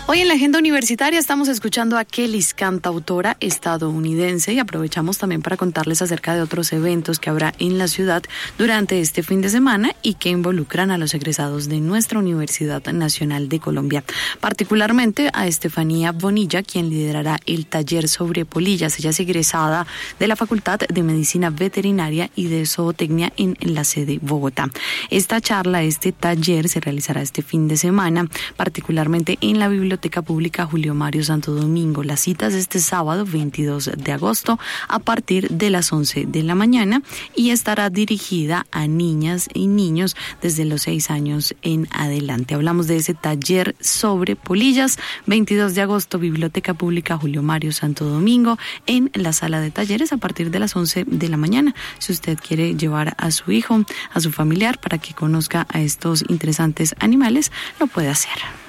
Hoy en la agenda universitaria estamos escuchando a Kelis, cantautora estadounidense, y aprovechamos también para contarles acerca de otros eventos que habrá en la ciudad durante este fin de semana y que involucran a los egresados de nuestra Universidad Nacional de Colombia, particularmente a Estefanía Bonilla, quien liderará el taller sobre polillas. Ella es egresada de la Facultad de Medicina Veterinaria y de Zootecnia en la sede Bogotá. Esta charla, este taller, se realizará este fin de semana, particularmente en la Biblioteca Pública Julio Mario Santo Domingo. La cita es este sábado 22 de agosto a partir de las 11 de la mañana y estará dirigida a niñas y niños desde los 6 años en adelante. Hablamos de ese taller sobre polillas, 22 de agosto, Biblioteca Pública Julio Mario Santo Domingo, en la sala de talleres a partir de las 11 de la mañana. Si usted quiere llevar a su hijo, a su familiar, para que conozca a estos interesantes animales, lo puede hacer.